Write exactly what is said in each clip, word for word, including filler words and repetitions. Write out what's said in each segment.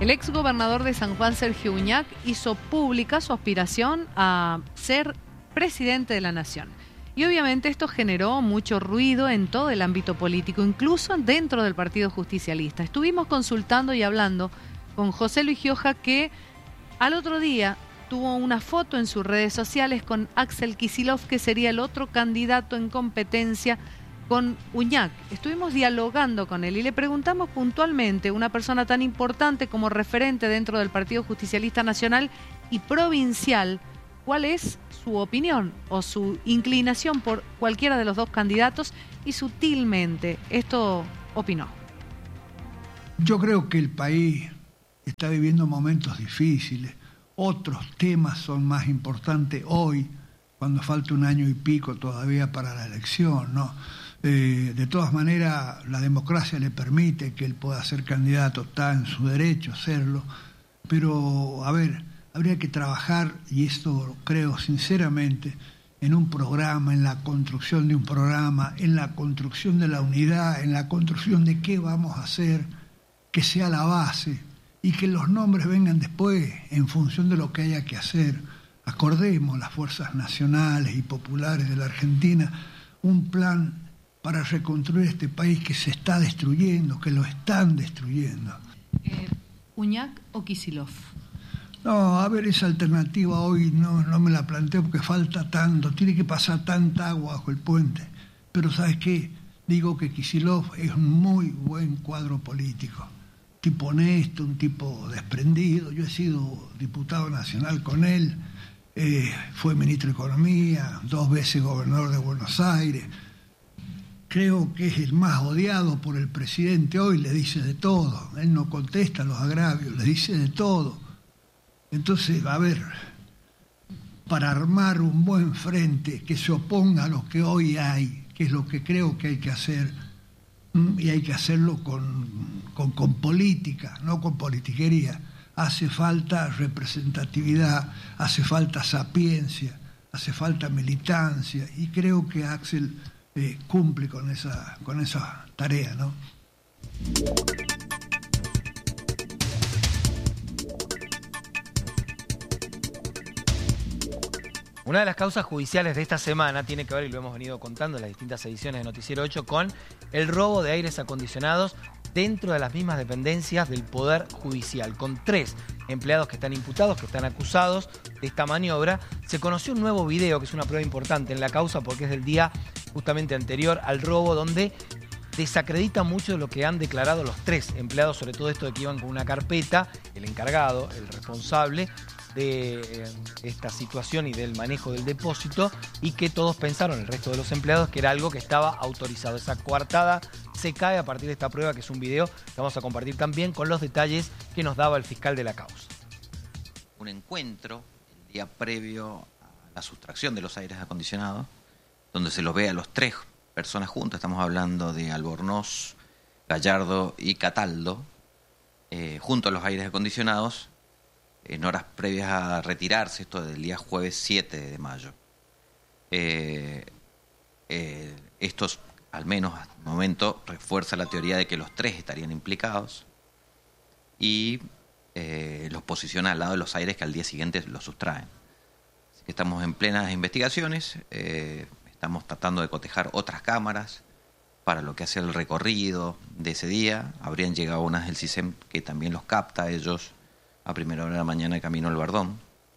El exgobernador de San Juan, Sergio Uñac, hizo pública su aspiración a ser presidente de la Nación. Y obviamente esto generó mucho ruido en todo el ámbito político, incluso dentro del Partido Justicialista. Estuvimos consultando y hablando con José Luis Gioja, que al otro día tuvo una foto en sus redes sociales con Axel Kicillof, que sería el otro candidato en competencia con Uñac. Estuvimos dialogando con él y le preguntamos puntualmente, una persona tan importante como referente dentro del Partido Justicialista Nacional y provincial, ¿cuál es su opinión o su inclinación por cualquiera de los dos candidatos? Y sutilmente esto opinó. Yo creo que el país está viviendo momentos difíciles. Otros temas son más importantes hoy, cuando falta un año y pico todavía para la elección, ¿no? Eh, de todas maneras, la democracia le permite que él pueda ser candidato, está en su derecho serlo, pero, a ver, habría que trabajar, y esto creo sinceramente, en un programa, en la construcción de un programa, en la construcción de la unidad, en la construcción de qué vamos a hacer, que sea la base, y que los nombres vengan después, en función de lo que haya que hacer. Acordemos las fuerzas nacionales y populares de la Argentina, un plan para reconstruir este país que se está destruyendo, que lo están destruyendo. Eh, ¿Uñac o Kicillof? No, a ver, esa alternativa hoy no, no me la planteo porque falta tanto, tiene que pasar tanta agua bajo el puente. Pero ¿sabes qué? Digo que Kicillof es un muy buen cuadro político, tipo honesto, un tipo desprendido. Yo he sido diputado nacional con él, eh, fue ministro de Economía, dos veces gobernador de Buenos Aires. Creo que es el más odiado por el presidente hoy, le dice de todo. Él no contesta los agravios, le dice de todo. Entonces, a ver, para armar un buen frente que se oponga a lo que hoy hay, que es lo que creo que hay que hacer, y hay que hacerlo con, con, con política, no con politiquería. Hace falta representatividad, hace falta sapiencia, hace falta militancia, y creo que Axel Eh, cumple con esa, con esa tarea, ¿no? Una de las causas judiciales de esta semana tiene que ver, y lo hemos venido contando en las distintas ediciones de Noticiero ocho, con el robo de aires acondicionados dentro de las mismas dependencias del Poder Judicial, con tres empleados que están imputados, que están acusados de esta maniobra. Se conoció un nuevo video, que es una prueba importante en la causa, porque es del día justamente anterior al robo, donde desacredita mucho de lo que han declarado los tres empleados, sobre todo esto de que iban con una carpeta, el encargado, el responsable de eh, esta situación y del manejo del depósito, y que todos pensaron, el resto de los empleados, que era algo que estaba autorizado. Esa coartada se cae a partir de esta prueba, que es un video que vamos a compartir también con los detalles que nos daba el fiscal de la causa. Un encuentro el día previo a la sustracción de los aires acondicionados, donde se los ve a los tres personas juntas. Estamos hablando de Albornoz, Gallardo y Cataldo, eh, junto a los aires acondicionados, en horas previas a retirarse, esto del día jueves siete de mayo. Eh, eh, estos, al menos hasta el momento, refuerza la teoría de que los tres estarían implicados y eh, los posiciona al lado de los aires que al día siguiente los sustraen. Así que estamos en plenas investigaciones, eh, estamos tratando de cotejar otras cámaras para lo que hace el recorrido de ese día. Habrían llegado unas del CISEM que también los capta a ellos a primera hora de la mañana de camino al Bardón.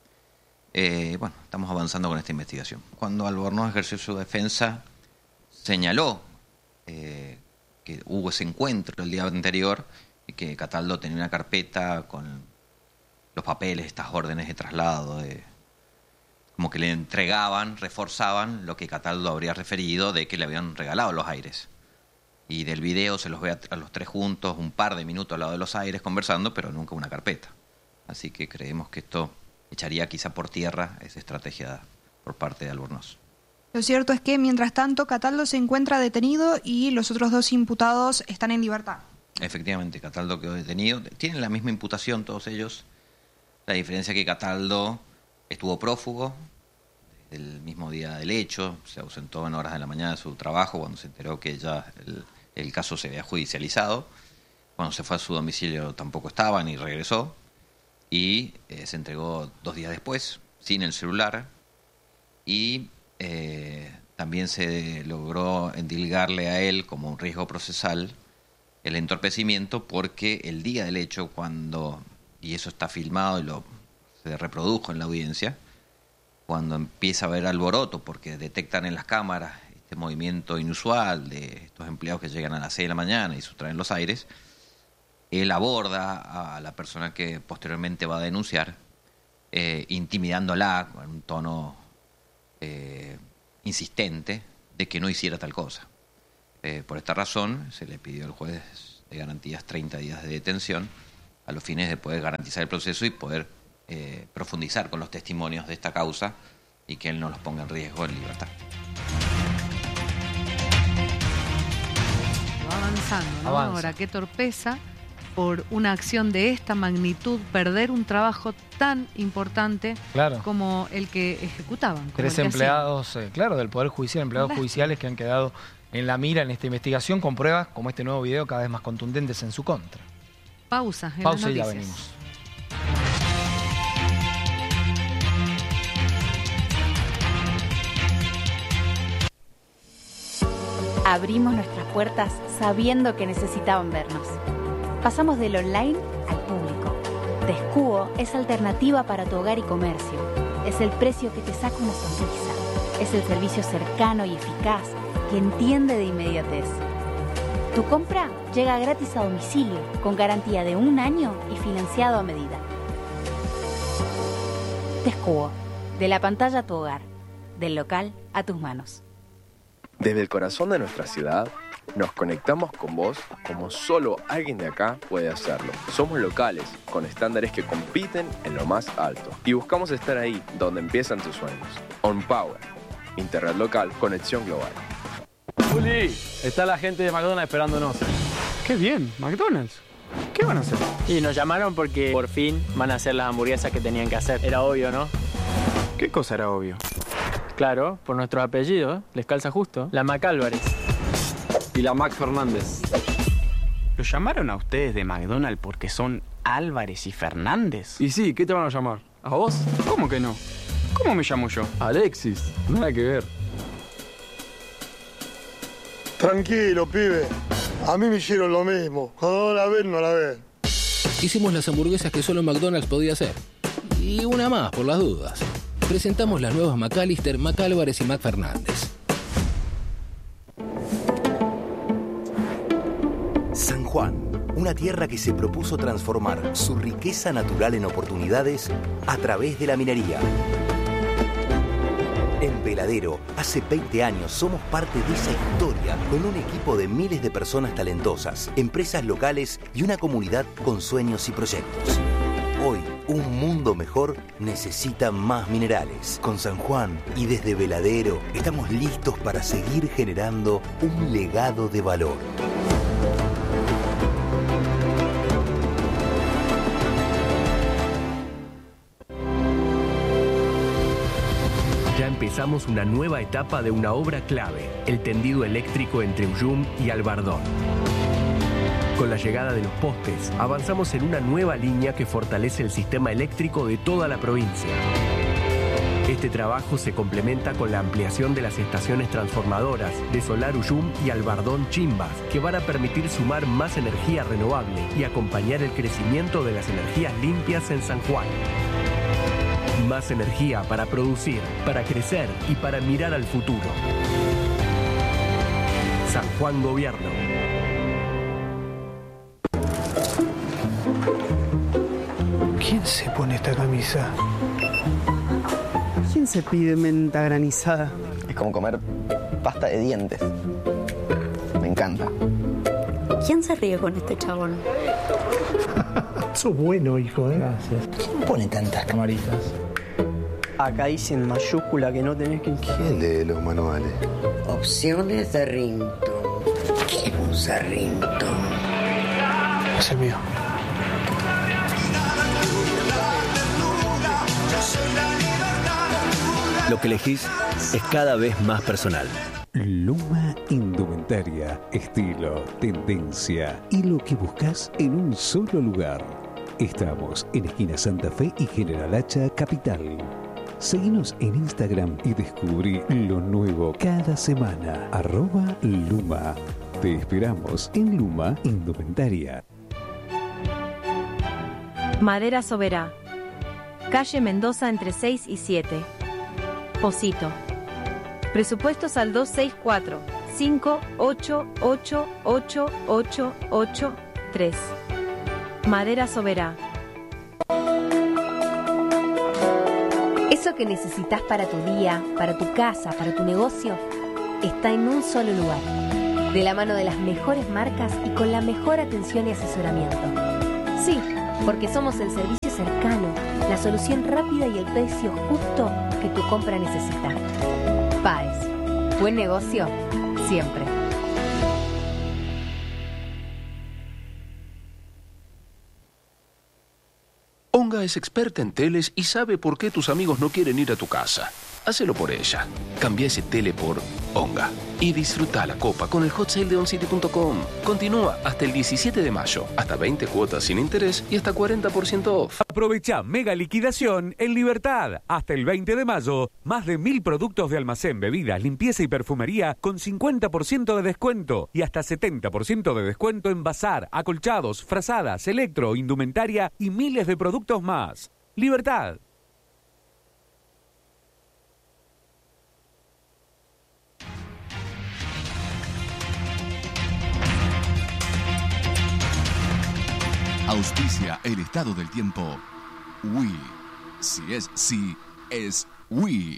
Eh, bueno, estamos avanzando con esta investigación. Cuando Albornoz ejerció su defensa, señaló eh, que hubo ese encuentro el día anterior y que Cataldo tenía una carpeta con los papeles, estas órdenes de traslado, de, como que le entregaban, reforzaban lo que Cataldo habría referido de que le habían regalado los aires. Y del video se los ve a, a los tres juntos, un par de minutos al lado de los aires conversando, pero nunca una carpeta. Así que creemos que esto echaría quizá por tierra esa estrategia por parte de Albornoz. Lo cierto es que, mientras tanto, Cataldo se encuentra detenido y los otros dos imputados están en libertad. Efectivamente, Cataldo quedó detenido. Tienen la misma imputación todos ellos. La diferencia es que Cataldo estuvo prófugo desde el mismo día del hecho, se ausentó en horas de la mañana de su trabajo cuando se enteró que ya el, el caso se había judicializado. Cuando se fue a su domicilio tampoco estaba ni regresó. Y eh, se entregó dos días después, sin el celular. Y eh, también se logró endilgarle a él como un riesgo procesal el entorpecimiento, porque el día del hecho, cuando, y eso está filmado y lo se reprodujo en la audiencia, cuando empieza a haber alboroto porque detectan en las cámaras este movimiento inusual de estos empleados que llegan a las seis de la mañana y sustraen los aires, él aborda a la persona que posteriormente va a denunciar, eh, intimidándola con un tono eh, insistente de que no hiciera tal cosa. Eh, por esta razón se le pidió al juez de garantías treinta días de detención a los fines de poder garantizar el proceso y poder eh, profundizar con los testimonios de esta causa y que él no los ponga en riesgo en libertad. Va avanzando, ¿no? Avanza. Ahora, qué torpeza por una acción de esta magnitud perder un trabajo tan importante Claro. como el que ejecutaban. como Tres el que empleados, eh, claro, del Poder Judicial, empleados Lástima. judiciales que han quedado en la mira en esta investigación con pruebas como este nuevo video cada vez más contundentes en su contra. hacían. Pausa. En Pausa y las ya noticias. venimos. Abrimos nuestras puertas sabiendo que necesitaban vernos. Pasamos del online al público. Descubo es alternativa para tu hogar y comercio. Es el precio que te saca una sonrisa. Es el servicio cercano y eficaz que entiende de inmediatez. Tu compra llega gratis a domicilio, con garantía de un año y financiado a medida. Descubo, de la pantalla a tu hogar, del local a tus manos. Desde el corazón de nuestra ciudad, nos conectamos con vos como solo alguien de acá puede hacerlo. Somos locales, con estándares que compiten en lo más alto. Y buscamos estar ahí, donde empiezan tus sueños. On Power. Internet local, conexión global. Juli, está la gente de McDonald's esperándonos. ¡Qué bien! ¿McDonald's? ¿Qué van a hacer? Y nos llamaron porque por fin van a hacer las hamburguesas que tenían que hacer. Era obvio, ¿no? ¿Qué cosa era obvio? Claro, por nuestros apellidos, les calza justo. La Mac Álvarez. Y la Mac Fernández. ¿Los llamaron a ustedes de McDonald's porque son Álvarez y Fernández? Y sí, ¿qué te van a llamar? ¿A vos? ¿Cómo que no? ¿Cómo me llamo yo? Alexis, nada que ver. Tranquilo, pibe. A mí me hicieron lo mismo. Cuando no la ven, no la ven. Hicimos las hamburguesas que solo McDonald's podía hacer. Y una más, por las dudas. Presentamos las nuevas McAllister, Mac Álvarez y Mac Fernández. San Juan, una tierra que se propuso transformar su riqueza natural en oportunidades a través de la minería. En Veladero, hace veinte años somos parte de esa historia con un equipo de miles de personas talentosas, empresas locales y una comunidad con sueños y proyectos. Hoy, un mundo mejor necesita más minerales. Con San Juan y desde Veladero, estamos listos para seguir generando un legado de valor. Ya empezamos una nueva etapa de una obra clave, el tendido eléctrico entre Ullum y Albardón. Con la llegada de los postes, avanzamos en una nueva línea que fortalece el sistema eléctrico de toda la provincia. Este trabajo se complementa con la ampliación de las estaciones transformadoras de Solar Ullum y Albardón Chimbas, que van a permitir sumar más energía renovable y acompañar el crecimiento de las energías limpias en San Juan. Más energía para producir, para crecer y para mirar al futuro. San Juan Gobierno. ¿Quién se pone esta camisa? ¿Quién se pide menta granizada? Es como comer pasta de dientes. Me encanta. ¿Quién se ríe con este chabón? Sos bueno, hijo, ¿eh? Gracias. ¿Quién pone tantas camaritas? Acá dice en mayúscula que no tenés que... ¿Quién lee los manuales? Opciones de ringtone. ¿Qué usa ringtone? Es el mío. Lo que elegís es cada vez más personal. Luma Indumentaria. indumentaria, estilo, tendencia y lo que buscas en un solo lugar. Estamos en esquina Santa Fe y General Hacha, Capital. Seguinos en Instagram y descubrí lo nuevo cada semana. Arroba Luma. Te esperamos en Luma Indumentaria. Madera Soberá. Calle Mendoza entre seis y siete. Pocito. Presupuestos al dos seis cuatro, cinco ocho ocho ocho ocho ocho tres. Madera Soberá. Eso que necesitas para tu día, para tu casa, para tu negocio, está en un solo lugar. De la mano de las mejores marcas y con la mejor atención y asesoramiento. Sí, porque somos el servicio cercano, la solución rápida y el precio justo que tu compra necesita. Páez. Buen negocio, siempre. Onga es experta en teles y sabe por qué tus amigos no quieren ir a tu casa. Hacelo por ella. Cambia ese tele por Onga y disfruta la copa con el hot sale de oncity punto com. Continúa hasta el diecisiete de mayo, hasta veinte cuotas sin interés y hasta cuarenta por ciento off. Aprovecha mega liquidación en Libertad. Hasta el veinte de mayo, más de mil productos de almacén, bebidas, limpieza y perfumería con cincuenta por ciento de descuento y hasta setenta por ciento de descuento en bazar, acolchados, frazadas, electro, indumentaria y miles de productos más. Libertad. Auspicia el estado del tiempo. Wii. Si es sí, es Wii.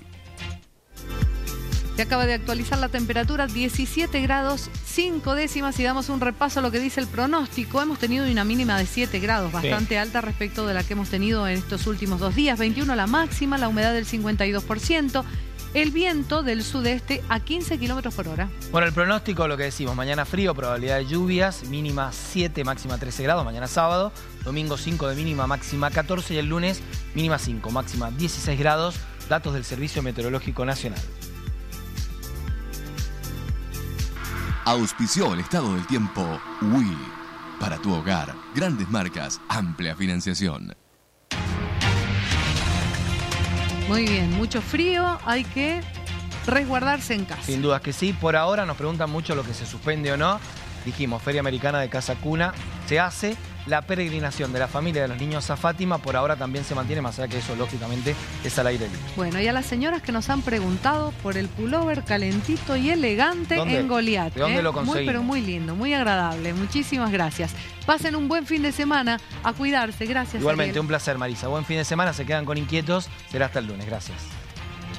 Se acaba de actualizar la temperatura, diecisiete grados, cinco décimas, y damos un repaso a lo que dice el pronóstico. Hemos tenido una mínima de siete grados, bastante sí. alta respecto de la que hemos tenido en estos últimos dos días. veintiuno la máxima, la humedad del cincuenta y dos por ciento. El viento del sudeste a quince kilómetros por hora. Bueno, el pronóstico, lo que decimos, mañana frío, probabilidad de lluvias, mínima siete, máxima trece grados, mañana sábado, domingo cinco de mínima, máxima catorce, y el lunes mínima cinco, máxima dieciséis grados, datos del Servicio Meteorológico Nacional. Auspició el estado del tiempo Wii. Para tu hogar, grandes marcas, amplia financiación. Muy bien, mucho frío, hay que resguardarse en casa. Sin dudas que sí. Por ahora nos preguntan mucho lo que se suspende o no. Dijimos, Feria Americana de Casa Cuna se hace. La peregrinación de la familia de los niños a Fátima por ahora también se mantiene, más allá que eso lógicamente es al aire libre. Bueno, y a las señoras que nos han preguntado por el pullover calentito y elegante en Goliat. ¿De dónde ¿eh? lo conseguimos? Muy, pero muy lindo, muy agradable. Muchísimas gracias. Pasen un buen fin de semana, a cuidarse. Gracias. Igualmente, Ariel. un placer, Marisa. Buen fin de semana, se quedan con Inquietos. Será hasta el lunes. Gracias.